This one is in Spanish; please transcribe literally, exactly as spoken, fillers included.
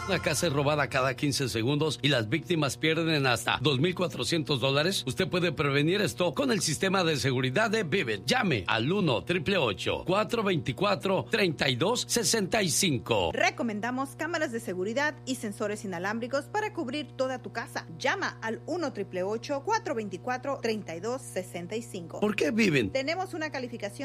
Una casa es robada cada quince segundos y las víctimas pierden hasta dos mil cuatrocientos dólares. Usted puede prevenir esto con el sistema de seguridad de Vivint. Llame al uno, ocho ocho ocho, cuatro dos cuatro, tres dos seis cinco. Recomendamos cámaras de seguridad y sensores inalámbricos para cubrir toda tu casa. Llama al uno, ocho ocho ocho, cuatro dos cuatro, tres dos seis cinco. ¿Por qué Vivint? Tenemos una calificación